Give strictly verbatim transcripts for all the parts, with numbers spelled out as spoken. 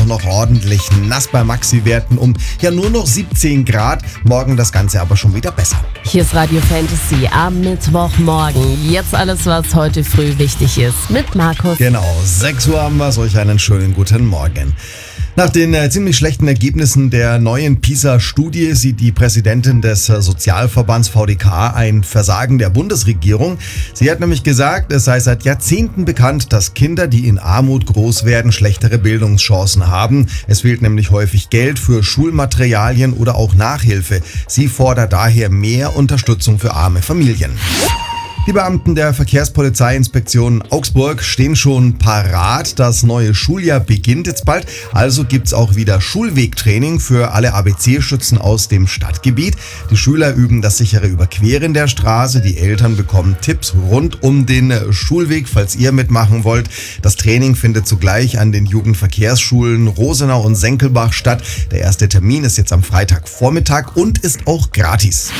noch ordentlich nass bei Maxi-Werten um ja nur noch siebzehn Grad. Morgen das Ganze aber schon wieder besser. Hier ist Radio Fantasy am Mittwochmorgen. Jetzt alles, was heute früh wichtig ist mit Markus. Genau, sechs Uhr haben wir. Euch einen schönen guten Morgen. Nach den äh, ziemlich schlechten Ergebnissen der neuen PISA-Studie sieht die Präsidentin des äh, Sozialverbands V D K ein Versagen der Bundesregierung. Sie hat nämlich gesagt, es sei seit Jahrzehnten bekannt, dass Kinder, die in Armut groß werden, schlechtere Bildungschancen haben. Es fehlt nämlich häufig Geld für Schulmaterialien oder auch Nachhilfe. Sie fordert daher mehr Unterstützung für arme Familien. Die Beamten der Verkehrspolizeiinspektion Augsburg stehen schon parat. Das neue Schuljahr beginnt jetzt bald. Also gibt's auch wieder Schulwegtraining für alle A B C-Schützen aus dem Stadtgebiet. Die Schüler üben das sichere Überqueren der Straße. Die Eltern bekommen Tipps rund um den Schulweg, falls ihr mitmachen wollt. Das Training findet zugleich an den Jugendverkehrsschulen Rosenau und Senckelbach statt. Der erste Termin ist jetzt am Freitagvormittag und ist auch gratis.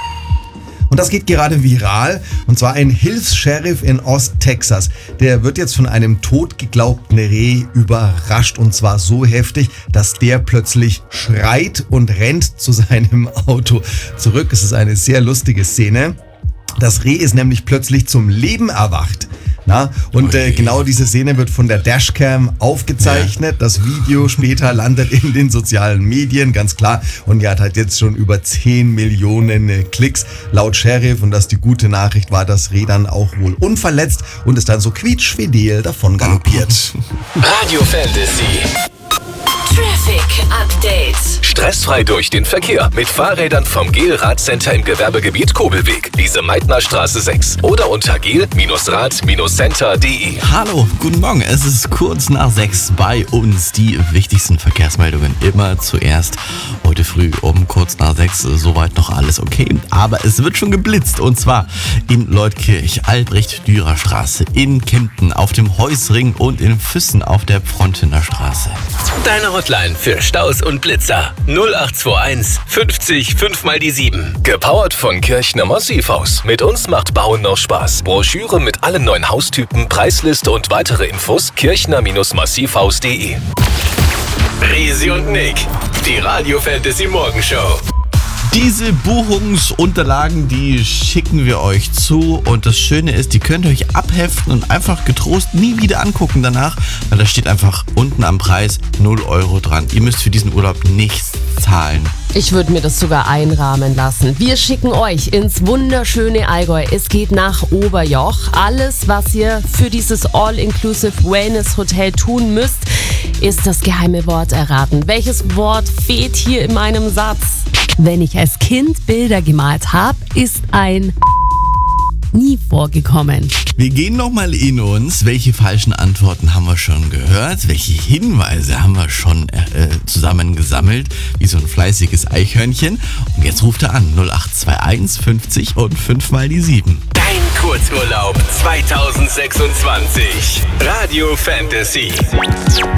Und das geht gerade viral, und zwar ein Hilfs-Sheriff in Osttexas. Der wird jetzt von einem totgeglaubten Reh überrascht, und zwar so heftig, dass der plötzlich schreit und rennt zu seinem Auto zurück. Es ist eine sehr lustige Szene. Das Reh ist nämlich plötzlich zum Leben erwacht. Na, und äh, genau diese Szene wird von der Dashcam aufgezeichnet. Ja. Das Video später landet in den sozialen Medien, ganz klar. Und ja, hat jetzt schon über zehn Millionen äh, Klicks laut Sheriff. Und das die gute Nachricht war, das Reh dann auch wohl unverletzt und ist dann so quietschfidel davon galoppiert. Radio Fantasy. Traffic Update. Stressfrei durch den Verkehr mit Fahrrädern vom Gel-Rad-Center im Gewerbegebiet Kobelweg, Lise Meitner Straße sechs oder unter gel Rad Center punkt de. Hallo, guten Morgen. Es ist kurz nach sechs bei uns. Die wichtigsten Verkehrsmeldungen immer zuerst. Heute früh um kurz nach sechs, soweit noch alles okay. Aber es wird schon geblitzt, und zwar in Leutkirch, Albrecht-Dürer Straße, in Kempten, auf dem Heusring und in Füssen auf der Frontener Straße. Deine Hotline für Staus und Blitzer null acht zwei eins fünfzig fünf mal die sieben. Gepowert von Kirchner Massivhaus. Mit uns macht Bauen noch Spaß. Broschüre mit allen neuen Haustypen, Preisliste und weitere Infos kirchner Massivhaus punkt de. Risi und Nick, die Radio Fantasy Morgenshow. Diese Buchungsunterlagen, die schicken wir euch zu, und das Schöne ist, die könnt ihr euch abheften und einfach getrost nie wieder angucken danach, weil da steht einfach unten am Preis null Euro dran. Ihr müsst für diesen Urlaub nichts zahlen. Ich würde mir das sogar einrahmen lassen. Wir schicken euch ins wunderschöne Allgäu. Es geht nach Oberjoch. Alles, was ihr für dieses All-Inclusive Wellness Hotel tun müsst, ist das geheime Wort erraten. Welches Wort fehlt hier in meinem Satz? Wenn ich als Kind Bilder gemalt habe, ist ein nie vorgekommen. Wir gehen nochmal in uns. Welche falschen Antworten haben wir schon gehört? Welche Hinweise haben wir schon äh, zusammengesammelt? Wie so ein fleißiges Eichhörnchen. Und jetzt ruft er an. null acht zwei eins fünfzig und fünf mal die sieben. Dein Kurzurlaub zwanzig sechsundzwanzig. Radio Fantasy.